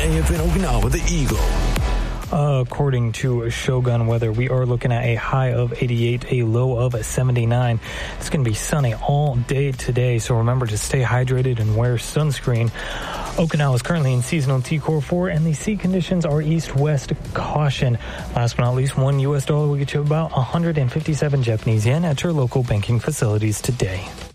AFN Okinawa, the Eagle. According to Shogun Weather, we are looking at a high of 88, a low of 79. It's going to be sunny all day today, so remember to stay hydrated and wear sunscreen. Okinawa is currently in seasonal T-Core 4, and the sea conditions are east-west caution. Last but not least, $1 will get you about 157 Japanese yen at your local banking facilities today.